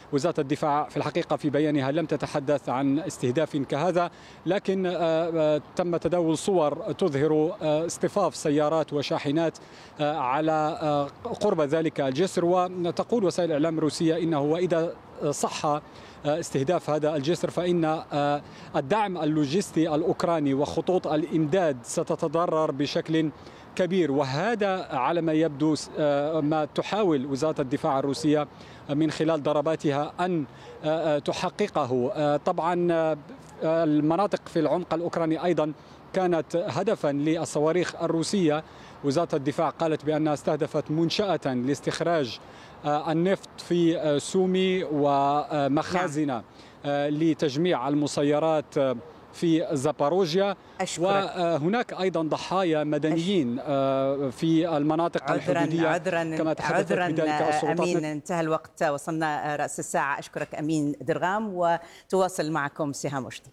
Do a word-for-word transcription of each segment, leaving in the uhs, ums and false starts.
وزارة الدفاع في الحقيقة في بيانها لم تتحدث عن استهداف كهذا، لكن تم تداول صور تظهر اصطفاف سيارات وشاحنات على قرب ذلك الجسر. وتقول وسائل الإعلام الروسية إنه وإذا صح استهداف هذا الجسر فإن الدعم اللوجستي الأوكراني وخطوط الإمداد ستتضرر بشكل كبير، وهذا على ما يبدو ما تحاول وزارة الدفاع الروسية من خلال ضرباتها أن تحققه. طبعا المناطق في العمق الأوكراني أيضا كانت هدفا للصواريخ الروسية. وزارة الدفاع قالت بأنها استهدفت منشأة لاستخراج النفط في سومي ومخازن لتجميع المسيرات في زاباروجيا. وهناك أيضا ضحايا مدنيين في المناطق الحدودية عذرا كما تحدثت بذلك السلطات. أمين، انتهى الوقت، وصلنا رأس الساعة. أشكرك أمين درغام، وتواصل معكم سهام وشدي.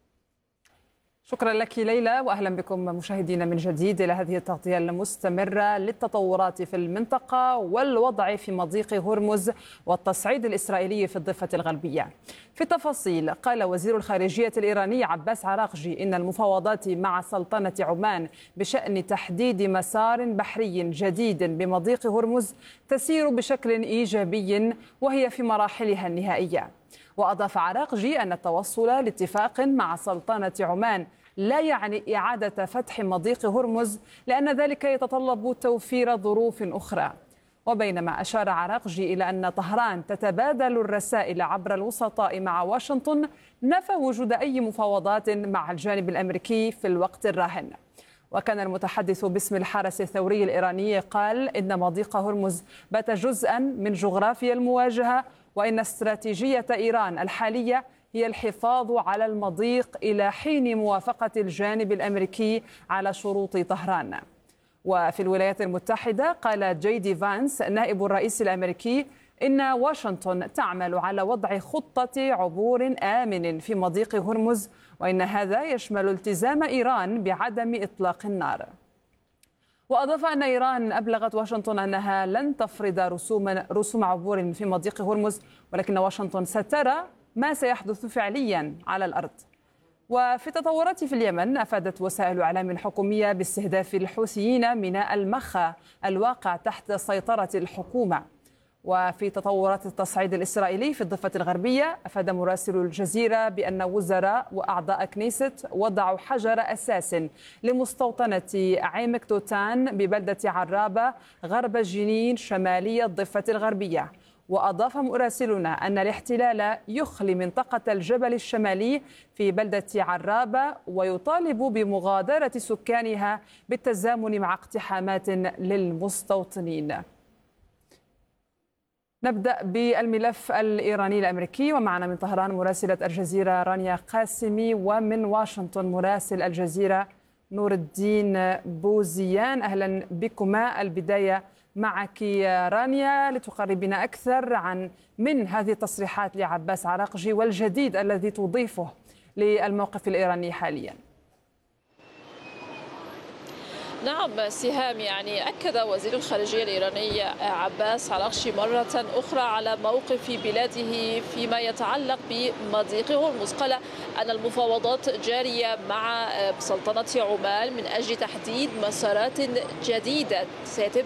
شكرا لك ليلى، وأهلا بكم مشاهدينا من جديد إلى هذه التغطية المستمرة للتطورات في المنطقة والوضع في مضيق هرمز والتصعيد الإسرائيلي في الضفة الغربية. في التفاصيل، قال وزير الخارجية الإيراني عباس عراقجي إن المفاوضات مع سلطنة عمان بشأن تحديد مسار بحري جديد بمضيق هرمز تسير بشكل إيجابي وهي في مراحلها النهائية. وأضاف عراقجي أن التوصل لاتفاق مع سلطنة عمان لا يعني إعادة فتح مضيق هرمز، لأن ذلك يتطلب توفير ظروف أخرى. وبينما أشار عراقجي إلى أن طهران تتبادل الرسائل عبر الوسطاء مع واشنطن، نفى وجود أي مفاوضات مع الجانب الأمريكي في الوقت الراهن. وكان المتحدث باسم الحرس الثوري الإيراني قال إن مضيق هرمز بات جزءا من جغرافيا المواجهة، وإن استراتيجية إيران الحالية هي الحفاظ على المضيق إلى حين موافقة الجانب الأمريكي على شروط طهران. وفي الولايات المتحدة قال جي دي فانس نائب الرئيس الأمريكي إن واشنطن تعمل على وضع خطة عبور آمن في مضيق هرمز، وإن هذا يشمل التزام إيران بعدم إطلاق النار. وأضاف أن إيران أبلغت واشنطن أنها لن تفرض رسوم رسوم عبور في مضيق هرمز، ولكن واشنطن سترى ما سيحدث فعليا على الأرض. وفي التطورات في اليمن، أفادت وسائل إعلام حكومية باستهداف الحوثيين ميناء المخا الواقع تحت سيطرة الحكومة. وفي تطورات التصعيد الإسرائيلي في الضفة الغربية، أفاد مراسل الجزيرة بأن وزراء وأعضاء كنيست وضعوا حجر أساس لمستوطنة عمق توتان ببلدة عرابة غرب جنين شمالي الضفة الغربية. وأضاف مراسلنا أن الاحتلال يخلي منطقة الجبل الشمالي في بلدة عرابة، ويطالب بمغادرة سكانها بالتزامن مع اقتحامات للمستوطنين. نبدأ بالملف الإيراني الأمريكي، ومعنا من طهران مراسلة الجزيرة رانيا قاسمي، ومن واشنطن مراسل الجزيرة نور الدين بوزيان. أهلا بكما. البداية معك رانيا لتقربنا أكثر عن من هذه التصريحات لعباس عراقجي والجديد الذي تضيفه للموقف الإيراني حاليا. نعم سهام، يعني أكد وزير الخارجية الإيراني عباس عراقجي مرة أخرى على موقف بلاده فيما يتعلق بمضيق هرمز. قال أن المفاوضات جارية مع سلطنة عمان من أجل تحديد مسارات جديدة سيتم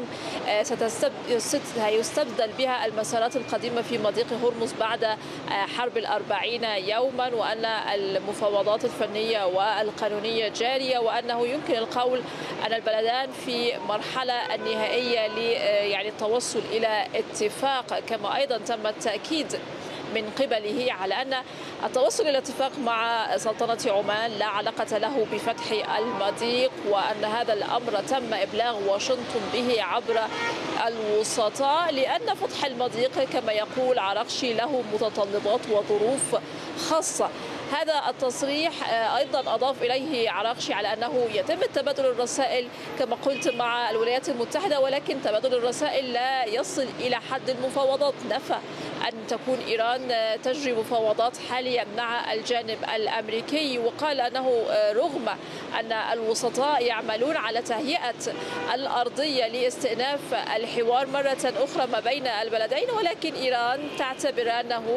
سيستبدل بها المسارات القديمة في مضيق هرمز بعد حرب الأربعين يوما، وأن المفاوضات الفنية والقانونية جارية، وأنه يمكن القول أن البلدان في مرحلة النهائية ل يعني التوصل إلى اتفاق. كما أيضا تم التأكيد من قبله على أن التوصل إلى اتفاق مع سلطنة عمان لا علاقة له بفتح المضيق، وأن هذا الأمر تم إبلاغ واشنطن به عبر الوسطاء، لأن فتح المضيق كما يقول عراقجي له متطلبات وظروف خاصة. هذا التصريح أيضا أضاف إليه عراقجي على أنه يتم تبادل الرسائل كما قلت مع الولايات المتحدة، ولكن تبادل الرسائل لا يصل إلى حد المفاوضات. نفى أن تكون إيران تجري مفاوضات حاليا مع الجانب الأمريكي، وقال أنه رغم أن الوسطاء يعملون على تهيئة الأرضية لاستئناف الحوار مرة أخرى ما بين البلدين، ولكن إيران تعتبر أنه